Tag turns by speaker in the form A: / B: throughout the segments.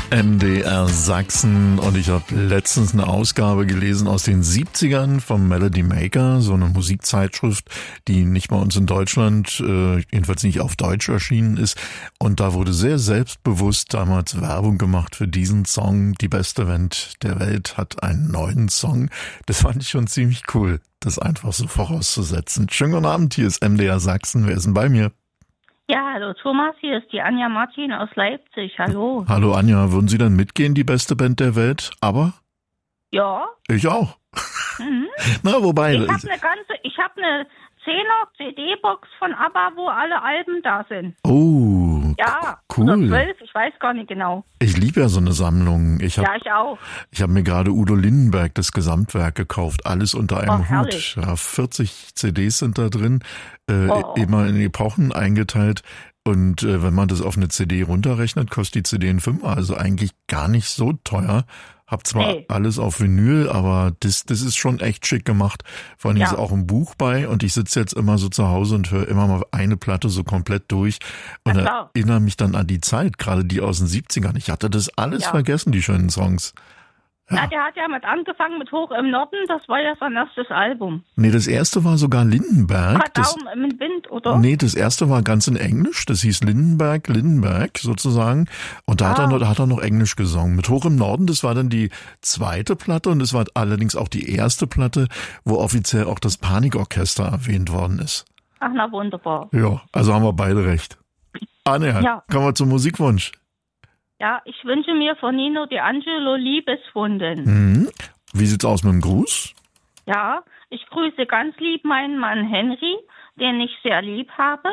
A: MDR Sachsen und ich habe letztens eine Ausgabe gelesen aus den 70ern vom Melody Maker, so eine Musikzeitschrift, die nicht bei uns in Deutschland, jedenfalls nicht auf Deutsch erschienen ist. Und da wurde sehr selbstbewusst damals Werbung gemacht für diesen Song. Die beste Band der Welt hat einen neuen Song. Das fand ich schon ziemlich cool, das einfach so vorauszusetzen. Schönen guten Abend, hier ist MDR Sachsen. Wer ist denn bei mir?
B: Ja, hallo Thomas, hier ist die Anja Martin aus Leipzig. Hallo.
A: Hallo Anja, würden Sie dann mitgehen, die beste Band der Welt? Aber?
B: Ja.
A: Ich auch.
B: Mhm.
A: Na, wobei.
B: Ich habe eine 10er CD-Box von ABBA, wo alle Alben da sind.
A: Oh,
B: ja,
A: cool.
B: Oder 12, ich weiß gar nicht genau.
A: Ich liebe ja so eine Sammlung.
B: Ich auch.
A: Ich habe mir gerade Udo Lindenberg das Gesamtwerk gekauft. Alles unter einem Hut.
B: Herrlich.
A: Ja, 40 CDs sind da drin, immer in Epochen eingeteilt. Und wenn man das auf eine CD runterrechnet, kostet die CD ein Fünfer. Also eigentlich gar nicht so teuer. Hab zwar alles auf Vinyl, aber das ist schon echt schick gemacht. Vor allem ist auch ein Buch bei und ich sitze jetzt immer so zu Hause und höre immer mal eine Platte so komplett durch und erinnere mich dann an die Zeit, gerade die aus den 70ern. Ich hatte das alles vergessen, die schönen Songs.
B: Ja. Der hat ja mit angefangen mit Hoch im Norden, das war ja sein erstes Album.
A: Nee, das erste war sogar Lindenberg.
B: Daumen im Wind, oder?
A: Nee, das erste war ganz in Englisch, das hieß Lindenberg sozusagen. Und da hat er noch Englisch gesungen. Mit Hoch im Norden, das war dann die zweite Platte und das war allerdings auch die erste Platte, wo offiziell auch das Panikorchester erwähnt worden ist.
B: Ach, na wunderbar.
A: Ja, also haben wir beide recht. Anja, kommen wir zum Musikwunsch.
B: Ja, ich wünsche mir von Nino D'Angelo Liebeswunden.
A: Wie sieht's aus mit dem Gruß?
B: Ja, ich grüße ganz lieb meinen Mann Henry, den ich sehr lieb habe.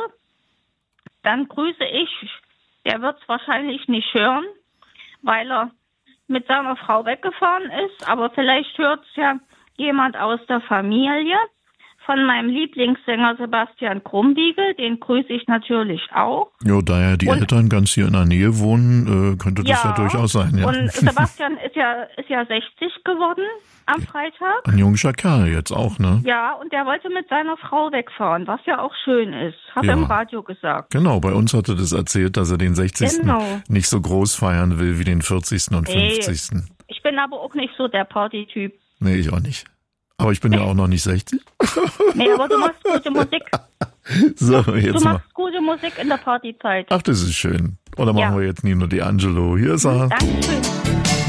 B: Dann grüße ich, der wird's wahrscheinlich nicht hören, weil er mit seiner Frau weggefahren ist, aber vielleicht hört's ja jemand aus der Familie. Von meinem Lieblingssänger Sebastian Krumbiegel, den grüße ich natürlich auch.
A: Ja, da ja die Eltern ganz hier in der Nähe wohnen, könnte das ja durchaus sein. Ja.
B: Und Sebastian ist ja 60 geworden am Freitag.
A: Ein junger Kerl jetzt auch, ne?
B: Ja, und der wollte mit seiner Frau wegfahren, was ja auch schön ist. Hat er im Radio gesagt.
A: Genau, bei uns hat er das erzählt, dass er den 60. nicht so groß feiern will wie den 40. und 50.
B: Ich bin aber auch nicht so der Partytyp.
A: Nee, ich auch nicht. Aber ich bin ja auch noch nicht 60.
B: Nee, aber du machst gute Musik.
A: So,
B: du machst gute Musik in der Partyzeit.
A: Ach, das ist schön. Oder machen wir jetzt Nino D'Angelo. Hier ist er.
B: Dankeschön.